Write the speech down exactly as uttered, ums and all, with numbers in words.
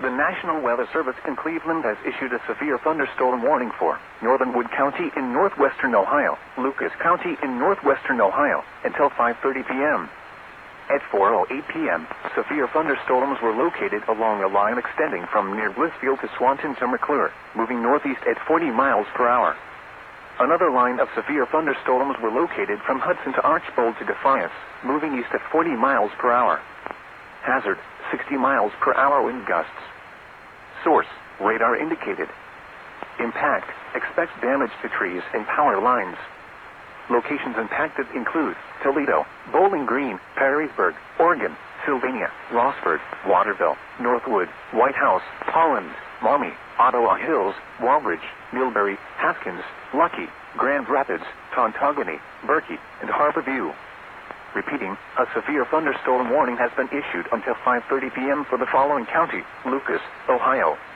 The National Weather Service in Cleveland has issued a severe thunderstorm warning for Northern Wood County in northwestern Ohio, Lucas County in northwestern Ohio, until five thirty p.m. At four oh eight p.m., severe thunderstorms were located along a line extending from near Blissfield to Swanton to McClure, moving northeast at forty miles per hour. Another line of severe thunderstorms were located from Hudson to Archbold to Defiance, moving east at forty miles per hour. Hazard, sixty miles per hour wind gusts. Source, radar indicated. Impact, expects damage to trees and power lines. Locations impacted include Toledo, Bowling Green, Perrysburg, Oregon, Sylvania, Rossford, Waterville, Northwood, White House, Holland, Maumee, Ottawa Hills, Walbridge, Millbury, Haskins, Lucky, Grand Rapids, Tontogany, Berkey, and Harborview. Repeating, a severe thunderstorm warning has been issued until five thirty p.m. for the following county: Lucas, Ohio,